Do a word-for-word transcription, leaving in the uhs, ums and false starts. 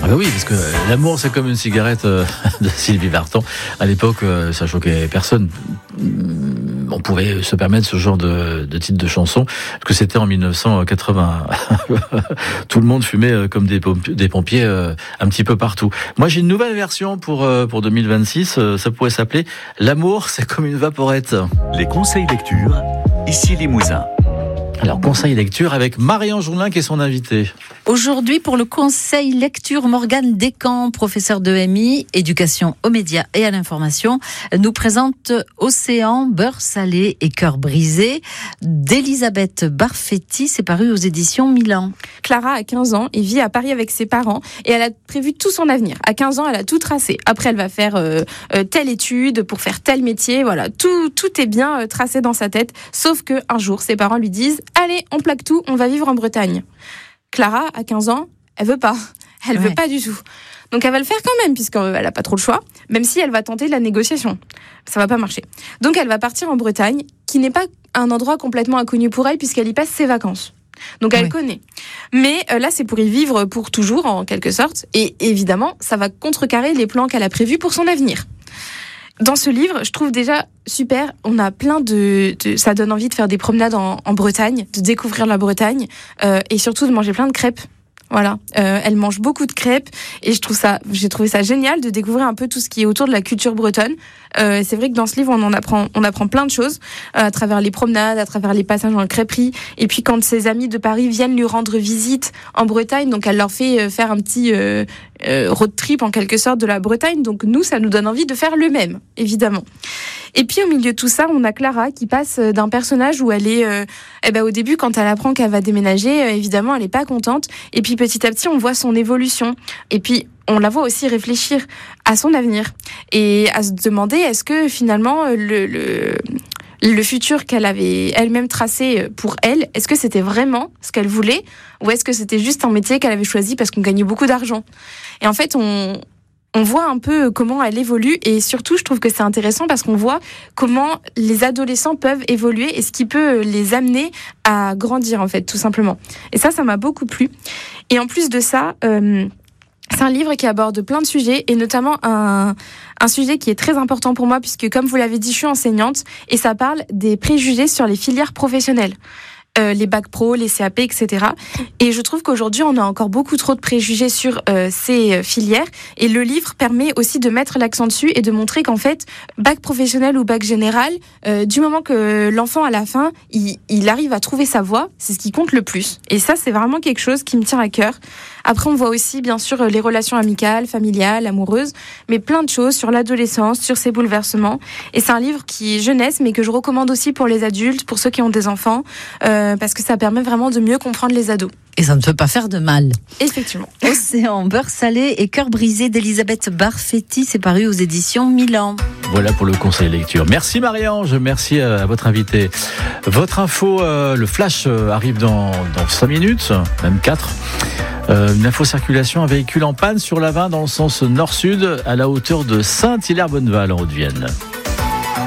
bah oui, parce que l'amour c'est comme une cigarette euh, de Sylvie Vartan. À l'époque, euh, ça choquait personne. On pouvait se permettre ce genre de, de titre de chanson, parce que c'était en mille neuf cent quatre-vingts. Tout le monde fumait comme des pompiers, des pompiers euh, un petit peu partout. Moi, j'ai une nouvelle version pour euh, pour deux mille vingt-six. Euh, ça pourrait s'appeler L'amour, c'est comme une vaporette. Les conseils lecture, ici Limousin. Alors, conseil lecture avec Marianne Jourlin qui est son invitée. Aujourd'hui, pour le conseil lecture, Morgane Descamps, professeure de M I, éducation aux médias et à l'information, nous présente Océan, beurre salé et cœur brisé d'Elisabeth Barfetti. C'est paru aux éditions Milan. Clara a quinze ans et vit à Paris avec ses parents et elle a prévu tout son avenir. À quinze ans, elle a tout tracé. Après, elle va faire euh, euh, telle étude pour faire tel métier. Voilà, tout, tout est bien euh, tracé dans sa tête. Sauf que un jour, ses parents lui disent « Allez, on plaque tout, on va vivre en Bretagne ». Clara, à quinze ans, elle veut pas. Elle Ouais. veut pas du tout. Donc elle va le faire quand même, puisqu'elle n'a pas trop le choix, même si elle va tenter la négociation. Ça va pas marcher. Donc elle va partir en Bretagne, qui n'est pas un endroit complètement inconnu pour elle, puisqu'elle y passe ses vacances. Donc elle Ouais. connaît. Mais euh, là, c'est pour y vivre pour toujours, en quelque sorte. Et évidemment, ça va contrecarrer les plans qu'elle a prévus pour son avenir. Dans ce livre, je trouve déjà super, on a plein de, de ça donne envie de faire des promenades en, en Bretagne, de découvrir la Bretagne, euh, et surtout de manger plein de crêpes. Voilà, euh, elle mange beaucoup de crêpes et je trouve ça, j'ai trouvé ça génial de découvrir un peu tout ce qui est autour de la culture bretonne. Euh, c'est vrai que dans ce livre, on en apprend, on apprend plein de choses euh, à travers les promenades, à travers les passages en crêperie. Et puis quand ses amis de Paris viennent lui rendre visite en Bretagne, donc elle leur fait euh, faire un petit euh, euh, road trip en quelque sorte de la Bretagne. Donc nous, ça nous donne envie de faire le même, évidemment. Et puis au milieu de tout ça, on a Clara qui passe d'un personnage où elle est, euh, eh ben, au début, quand elle apprend qu'elle va déménager, euh, évidemment, elle est pas contente. Et puis petit à petit, on voit son évolution. Et puis on la voit aussi réfléchir à son avenir et à se demander est-ce que finalement le, le, le futur qu'elle avait elle-même tracé pour elle, est-ce que c'était vraiment ce qu'elle voulait ou est-ce que c'était juste un métier qu'elle avait choisi parce qu'on gagnait beaucoup d'argent. Et en fait, on On voit un peu comment elle évolue et surtout, je trouve que c'est intéressant parce qu'on voit comment les adolescents peuvent évoluer et ce qui peut les amener à grandir, en fait, tout simplement. Et ça, ça m'a beaucoup plu. Et en plus de ça, euh, c'est un livre qui aborde plein de sujets et notamment un, un sujet qui est très important pour moi puisque, comme vous l'avez dit, je suis enseignante et ça parle des préjugés sur les filières professionnelles. Euh, les bacs pro, les C A P, et cetera. Et je trouve qu'aujourd'hui, on a encore beaucoup trop de préjugés sur euh, ces filières. Et le livre permet aussi de mettre l'accent dessus et de montrer qu'en fait, bac professionnel ou bac général, euh, du moment que l'enfant, à la fin, il, il arrive à trouver sa voie, c'est ce qui compte le plus. Et ça, c'est vraiment quelque chose qui me tient à cœur. Après, on voit aussi, bien sûr, les relations amicales, familiales, amoureuses, mais plein de choses sur l'adolescence, sur ses bouleversements. Et c'est un livre qui est jeunesse, mais que je recommande aussi pour les adultes, pour ceux qui ont des enfants, euh, parce que ça permet vraiment de mieux comprendre les ados. Et ça ne peut pas faire de mal. Effectivement. Océan, beurre salé et cœur brisé d'Elisabeth Barfetti. C'est paru aux éditions Milan. Voilà pour le conseil lecture. Merci Marie-Ange, merci à votre invité. Votre info, euh, le flash euh, arrive dans, dans cinq minutes, même quatre. Euh, une info circulation, un véhicule en panne sur l'A vingt dans le sens nord-sud à la hauteur de Saint-Hilaire-Bonneval en Haute-Vienne.